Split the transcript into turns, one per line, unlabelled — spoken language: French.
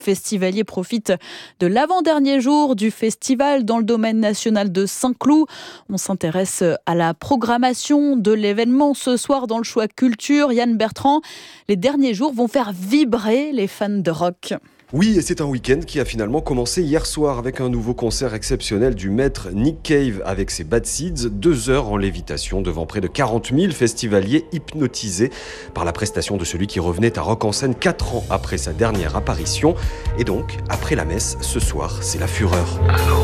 Festivaliers profitent de l'avant-dernier jour du festival dans le domaine national de Saint-Cloud. On s'intéresse à la programmation de l'événement ce soir dans le choix culture. Yann Bertrand, les derniers jours vont faire vibrer les fans de rock.
Oui, et c'est un week-end qui a finalement commencé hier soir avec un nouveau concert exceptionnel du maître Nick Cave avec ses Bad Seeds, 2 heures en lévitation devant près de 40 000 festivaliers hypnotisés par la prestation de celui qui revenait à Rock en Scène 4 ans après sa dernière apparition. Et donc, après la messe, ce soir, c'est la fureur.